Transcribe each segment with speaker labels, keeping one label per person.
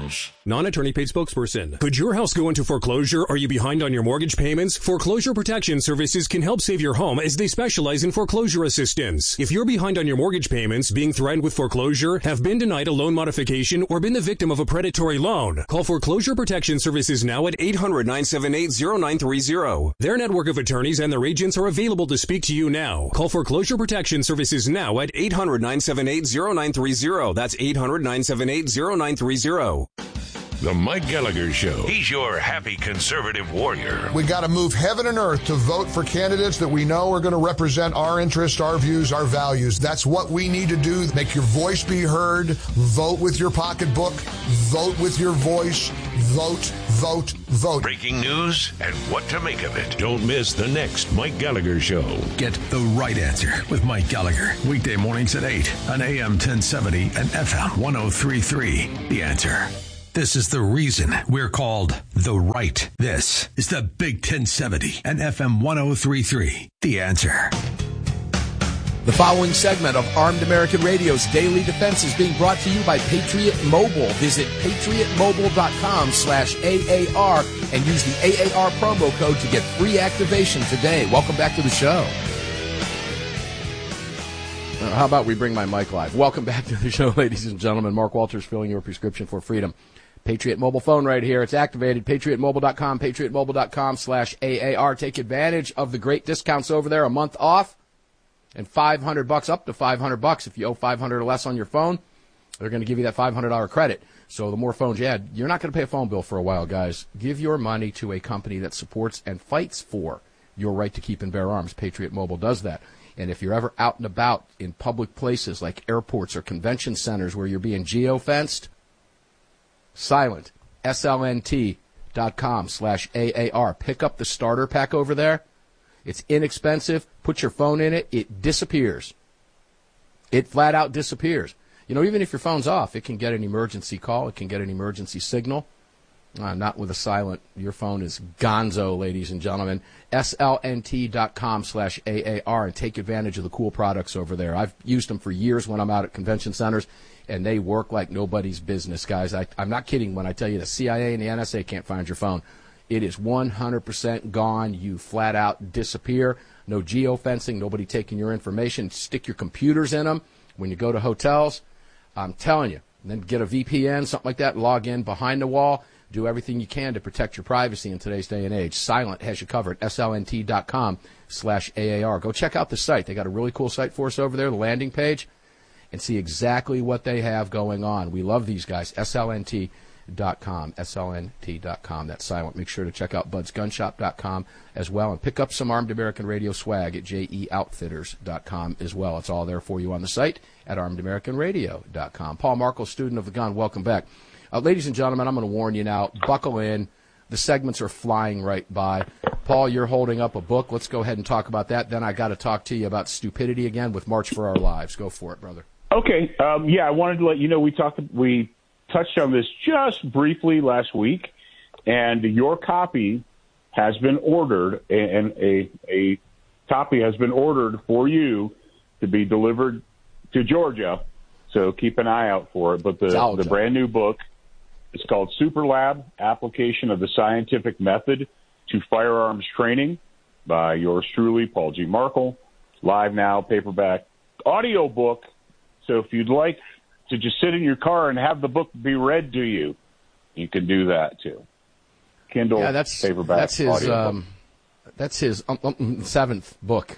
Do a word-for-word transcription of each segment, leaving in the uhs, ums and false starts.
Speaker 1: Mortgage. Non-attorney paid spokesperson. Could your house go into foreclosure? Are you behind on your mortgage payments? Foreclosure Protection Services can help save your home as they specialize in foreclosure assistance. If you're behind on your mortgage payments, being threatened with foreclosure, have been denied a loan modification, or been the victim of a predatory loan, call Foreclosure Protection Services now at eight hundred, nine seven eight, zero nine three zero. Their network of attorneys and their agents are available to speak to you now. Call Foreclosure Protection Services now at eight hundred, nine seven eight, zero nine three zero. That's eight hundred, nine seven eight, zero nine three zero.
Speaker 2: The Mike Gallagher Show.
Speaker 3: He's your happy conservative warrior.
Speaker 4: We got to move heaven and earth to vote for candidates that we know are going to represent our interests, our views, our values. That's what we need to do. Make your voice be heard. Vote with your pocketbook. Vote with your voice. Vote, vote, vote.
Speaker 3: Breaking news and what to make of it.
Speaker 2: Don't miss the next Mike Gallagher Show.
Speaker 5: Get the right answer with Mike Gallagher. Weekday mornings at eight on A M ten seventy and F M one oh three point three. The Answer. This is the reason we're called The Right. This is the Big ten seventy and F M one oh three point three. The Answer.
Speaker 6: The following segment of Armed American Radio's Daily Defense is being brought to you by Patriot Mobile. Visit patriotmobile.com slash AAR and use the A A R promo code to get free activation today. Welcome back to the show. Uh, how about we bring my mic live? Welcome back to the show, ladies and gentlemen. Mark Walters filling your prescription for freedom. Patriot Mobile phone right here. It's activated. patriot mobile dot com, patriotmobile.com slash AAR. Take advantage of the great discounts over there. A month off and five hundred bucks, up to five hundred bucks. If you owe five hundred or less on your phone, they're going to give you that five hundred dollars credit. So the more phones you add, you're not going to pay a phone bill for a while, guys. Give your money to a company that supports and fights for your right to keep and bear arms. Patriot Mobile does that. And if you're ever out and about in public places like airports or convention centers where you're being geo-fenced, Silent, S L N T dot com slash A A R. Pick up the starter pack over there. It's inexpensive. Put your phone in it. It disappears. It flat out disappears. You know, even if your phone's off, it can get an emergency call. It can get an emergency signal. Uh, not with a silent. Your phone is gonzo, ladies and gentlemen. S L N T dot com slash A A R and take advantage of the cool products over there. I've used them for years when I'm out at convention centers, and they work like nobody's business, guys. I, I'm not kidding when I tell you the C I A and the N S A can't find your phone. It is one hundred percent gone. You flat out disappear. No geofencing, nobody taking your information. Stick your computers in them when you go to hotels. I'm telling you. And then get a V P N, something like that, log in behind the wall. Do everything you can to protect your privacy in today's day and age. Silent has you covered. S L N T dot com slash A A R. Go check out the site. They got a really cool site for us over there, the landing page, and see exactly what they have going on. We love these guys. S L N T dot com. S L N T dot com. That's silent. Make sure to check out buds gun shop dot com as well, and pick up some Armed American Radio swag at J E outfitters dot com as well. It's all there for you on the site at armed american radio dot com. Paul Markel, student of the gun, welcome back. Uh, ladies and gentlemen, I'm going to warn you now. Buckle in. The segments are flying right by. Paul, you're holding up a book. Let's go ahead and talk about that. Then I got to talk to you about stupidity again with March for Our Lives. Go for it, brother.
Speaker 7: Okay. Um, yeah, I wanted to let you know we talked. We touched on this just briefly last week, and your copy has been ordered, and a a copy has been ordered for you to be delivered to Georgia. So keep an eye out for it. But the the brand new book. It's called Super Lab, Application of the Scientific Method to Firearms Training by yours truly, Paul G. Markel. Live now, paperback, audio book. So if you'd like to just sit in your car and have the book be read to you, you can do that too. Kindle,
Speaker 6: yeah, that's,
Speaker 7: paperback,
Speaker 6: that's his,
Speaker 7: audio
Speaker 6: um,
Speaker 7: book.
Speaker 6: That's his um, um, seventh book.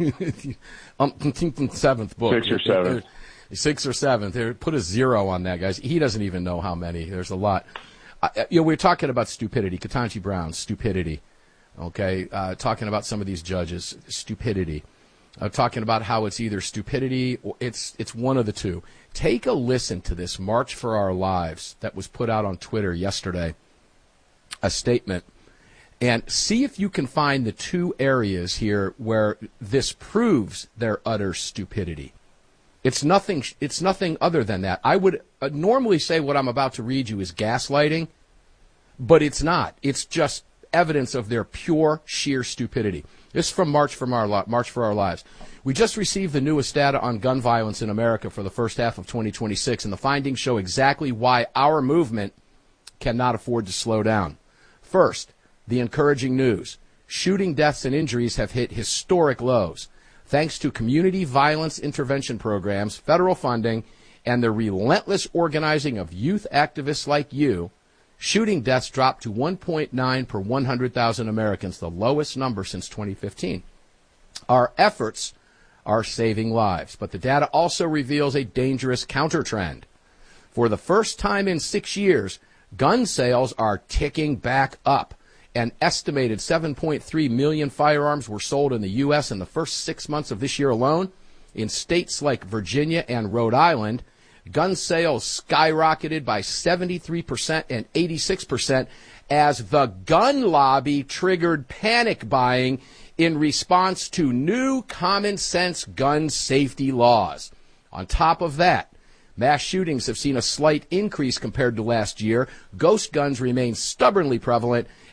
Speaker 6: um, seventh book.
Speaker 7: Six or seven.
Speaker 6: Six or seven. There, put a zero on that, guys. He doesn't even know how many. There's a lot. Uh, you know, we're talking about stupidity. Ketanji Brown, stupidity. Okay, uh, talking about some of these judges, stupidity. Uh, talking about how it's either stupidity or it's it's one of the two. Take a listen to this March for Our Lives that was put out on Twitter yesterday. A statement, and see if you can find the two areas here where this proves their utter stupidity. It's nothing. It's nothing other than that. I would uh, normally say what I'm about to read you is gaslighting, but it's not. It's just evidence of their pure, sheer stupidity. This is from March from Our Li- March for Our Lives. We just received the newest data on gun violence in America for the first half of twenty twenty-six, and the findings show exactly why our movement cannot afford to slow down. First, the encouraging news. Shooting deaths and injuries have hit historic lows. Thanks to community violence intervention programs, federal funding, and the relentless organizing of youth activists like you, shooting deaths dropped to one point nine per one hundred thousand Americans, the lowest number since twenty fifteen. Our efforts are saving lives, but the data also reveals a dangerous counter-trend. For the first time in six years, gun sales are ticking back up. An estimated seven point three million firearms were sold in the U S in the first six months of this year alone. In states like Virginia and Rhode Island, gun sales skyrocketed by seventy-three percent and eighty-six percent as the gun lobby triggered panic buying in response to new common-sense gun safety laws. On top of that, mass shootings have seen a slight increase compared to last year. Ghost guns remain stubbornly prevalent,